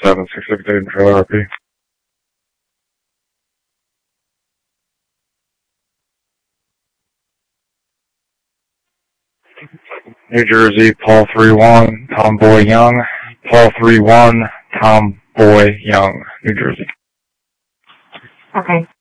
7668 Trailer RP. New Jersey, Paul 31, Tomboy Young. Paul 31, Tomboy Young, New Jersey. Okay.